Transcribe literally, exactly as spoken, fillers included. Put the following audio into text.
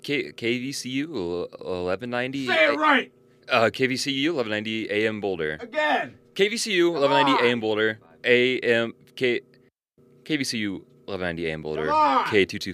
K KVCU eleven ninety. Say it right. Uh, K V C U eleven ninety A M Boulder. Again. K V C U eleven ninety A M Boulder. A M K KVCU eleven ninety A M Boulder. Come on. K two two